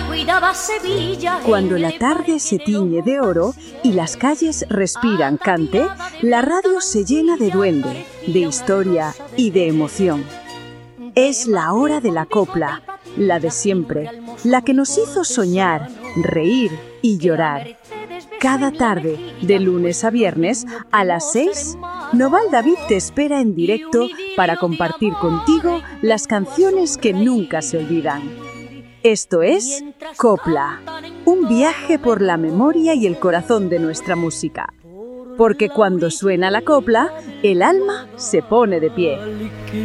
España cuidaba Sevilla. Cuando la tarde se tiñe de oro y las calles respiran cante, la radio se llena de duende, de historia y de emoción. Es la hora de la copla, la de siempre, la que nos hizo soñar, reír y llorar. Cada tarde, de lunes a viernes, a las 6, Noval David te espera en directo para compartir contigo las canciones que nunca se olvidan. Esto es Copla, un viaje por la memoria y el corazón de nuestra música. Porque cuando suena la copla, el alma se pone de pie.